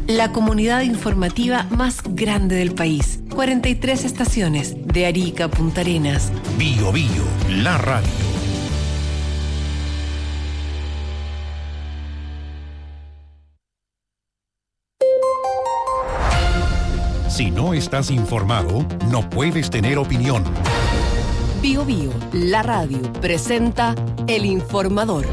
la comunidad informativa más grande del país. 43 estaciones, de Arica a Punta Arenas. Bio Bio, la radio. Si no estás informado, no puedes tener opinión. Bio Bio, la radio, presenta El Informador.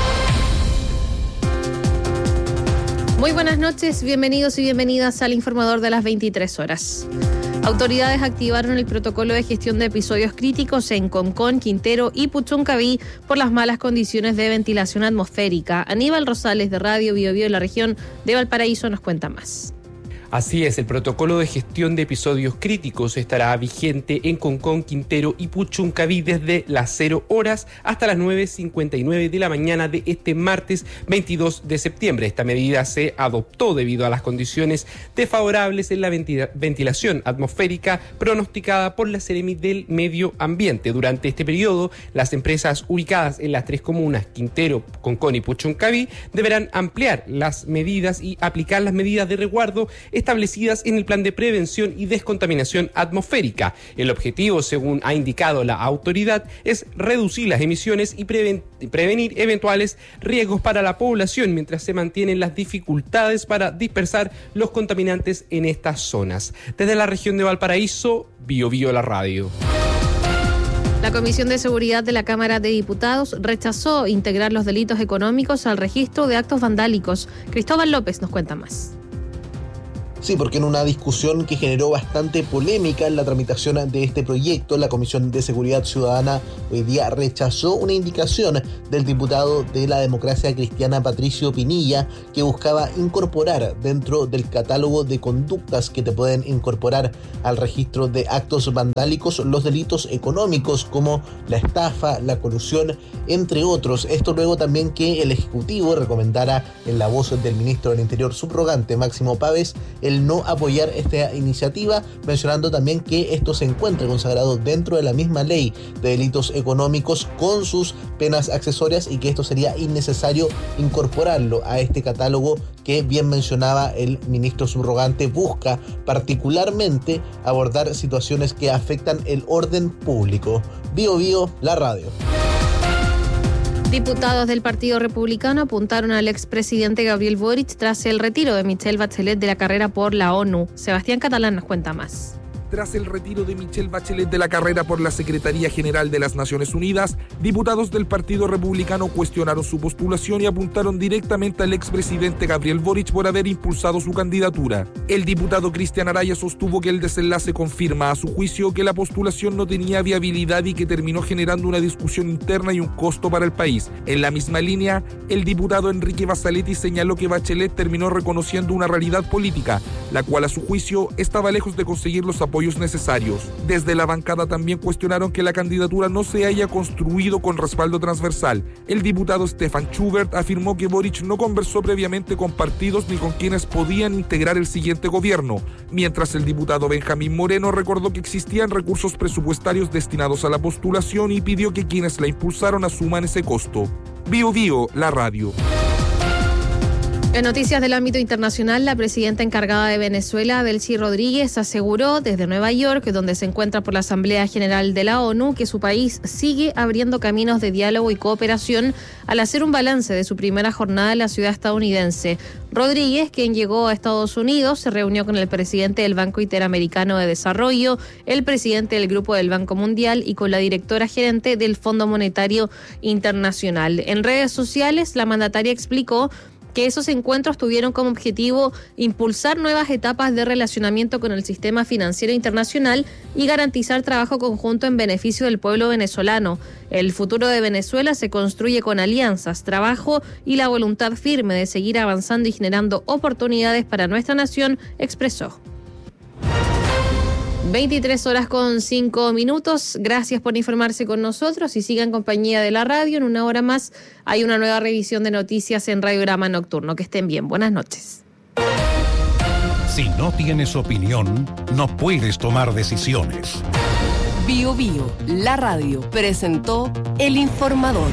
Muy buenas noches, bienvenidos y bienvenidas al Informador de las 23 horas. Autoridades activaron el protocolo de gestión de episodios críticos en Concón, Quintero y Puchuncaví por las malas condiciones de ventilación atmosférica. Aníbal Rosales de Radio Bio Bio en la región de Valparaíso nos cuenta más. Así es, el protocolo de gestión de episodios críticos estará vigente en Concón, Quintero y Puchuncaví desde las 0 horas hasta las 9:59 de la mañana de este martes 22 de septiembre. Esta medida se adoptó debido a las condiciones desfavorables en la ventilación atmosférica pronosticada por la Seremi del Medio Ambiente. Durante este periodo, las empresas ubicadas en las tres comunas, Quintero, Concón y Puchuncaví, deberán ampliar las medidas y aplicar las medidas de resguardo establecidas en el plan de prevención y descontaminación atmosférica. El objetivo, según ha indicado la autoridad, es reducir las emisiones y prevenir eventuales riesgos para la población mientras se mantienen las dificultades para dispersar los contaminantes en estas zonas. Desde la región de Valparaíso, Bio Bio la radio. La Comisión de Seguridad de la Cámara de Diputados rechazó integrar los delitos económicos al registro de actos vandálicos. Cristóbal López nos cuenta más. Sí, porque en una discusión que generó bastante polémica en la tramitación de este proyecto, la Comisión de Seguridad Ciudadana hoy día rechazó una indicación del diputado de la Democracia Cristiana Patricio Pinilla que buscaba incorporar dentro del catálogo de conductas que te pueden incorporar al registro de actos vandálicos los delitos económicos como la estafa, la colusión, entre otros. Esto luego también que el Ejecutivo recomendara en la voz del ministro del Interior subrogante Máximo Pávez el no apoyar esta iniciativa, mencionando también que esto se encuentra consagrado dentro de la misma ley de delitos económicos con sus penas accesorias y que esto sería innecesario incorporarlo a este catálogo que bien mencionaba el ministro subrogante busca particularmente abordar situaciones que afectan el orden público. Bio Bio, la radio. Diputados del Partido Republicano apuntaron al expresidente Gabriel Boric tras el retiro de Michelle Bachelet de la carrera por la ONU. Sebastián Catalán nos cuenta más. Tras el retiro de Michelle Bachelet de la carrera por la Secretaría General de las Naciones Unidas, diputados del Partido Republicano cuestionaron su postulación y apuntaron directamente al expresidente Gabriel Boric por haber impulsado su candidatura. El diputado Cristian Araya sostuvo que el desenlace confirma a su juicio que la postulación no tenía viabilidad y que terminó generando una discusión interna y un costo para el país. En la misma línea, el diputado Enrique Basaletti señaló que Bachelet terminó reconociendo una realidad política, la cual a su juicio estaba lejos de conseguir los apoyos necesarios. Desde la bancada también cuestionaron que la candidatura no se haya construido con respaldo transversal. El diputado Stefan Schubert afirmó que Boric no conversó previamente con partidos ni con quienes podían integrar el siguiente gobierno, mientras el diputado Benjamín Moreno recordó que existían recursos presupuestarios destinados a la postulación y pidió que quienes la impulsaron asuman ese costo. Bio Bio, la radio. En noticias del ámbito internacional, la presidenta encargada de Venezuela, Delcy Rodríguez, aseguró desde Nueva York, donde se encuentra por la Asamblea General de la ONU, que su país sigue abriendo caminos de diálogo y cooperación al hacer un balance de su primera jornada en la ciudad estadounidense. Rodríguez, quien llegó a Estados Unidos, se reunió con el presidente del Banco Interamericano de Desarrollo, el presidente del Grupo del Banco Mundial y con la directora gerente del Fondo Monetario Internacional. En redes sociales, la mandataria explicó que esos encuentros tuvieron como objetivo impulsar nuevas etapas de relacionamiento con el sistema financiero internacional y garantizar trabajo conjunto en beneficio del pueblo venezolano. El futuro de Venezuela se construye con alianzas, trabajo y la voluntad firme de seguir avanzando y generando oportunidades para nuestra nación, expresó. 23:05. Gracias por informarse con nosotros y sigan en compañía de la radio. En una hora más hay una nueva revisión de noticias en Radiograma Nocturno. Que estén bien. Buenas noches. Si no tienes opinión, no puedes tomar decisiones. Bio Bio, la radio, presentó El Informador.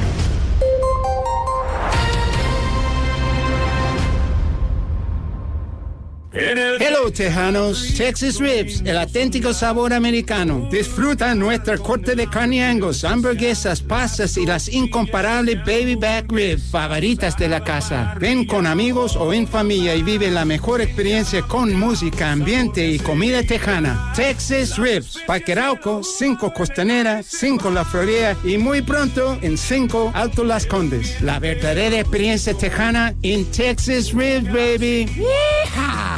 Hello, tejanos. Texas Ribs, el auténtico sabor americano. Disfruta nuestra corte de carne Angus, hamburguesas, pastas y las incomparables baby back ribs favoritas de la casa. Ven con amigos o en familia y vive la mejor experiencia con música, ambiente y comida tejana. Texas Ribs, Parque Arauco, 5 Costanera, 5 La Florida y muy pronto en 5 Alto Las Condes. La verdadera experiencia tejana en Texas Ribs, baby. ¡Yeehaw!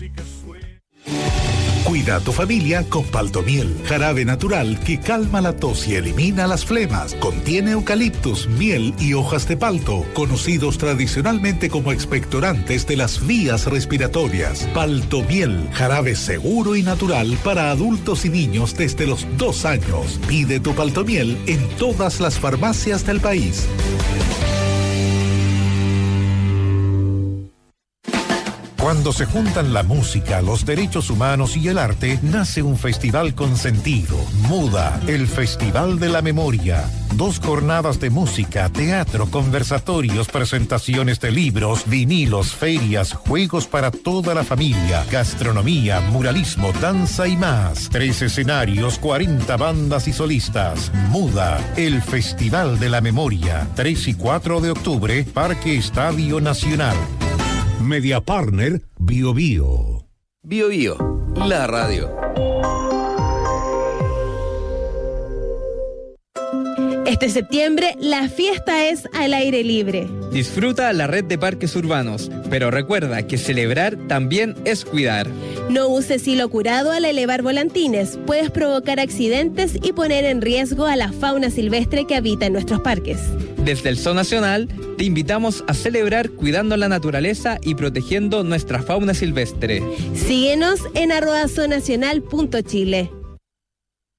Cuida a tu familia con Paltomiel, jarabe natural que calma la tos y elimina las flemas. Contiene eucaliptus, miel y hojas de palto, conocidos tradicionalmente como expectorantes de las vías respiratorias. Paltomiel, jarabe seguro y natural para adultos y niños desde los 2 años. Pide tu Paltomiel en todas las farmacias del país. Cuando se juntan la música, los derechos humanos y el arte, nace un festival con sentido. MUDA, el Festival de la Memoria. 2 jornadas de música, teatro, conversatorios, presentaciones de libros, vinilos, ferias, juegos para toda la familia, gastronomía, muralismo, danza y más. 3 escenarios, 40 bandas y solistas. MUDA, el Festival de la Memoria. 3 y 4 de octubre, Parque Estadio Nacional. Media Partner, Bio Bio. Bio Bio, la radio. Este septiembre, la fiesta es al aire libre. Disfruta la red de parques urbanos, pero recuerda que celebrar también es cuidar. No uses hilo curado al elevar volantines. Puedes provocar accidentes y poner en riesgo a la fauna silvestre que habita en nuestros parques. Desde el Zoo Nacional, te invitamos a celebrar cuidando la naturaleza y protegiendo nuestra fauna silvestre. Síguenos en @zoonacional.chile.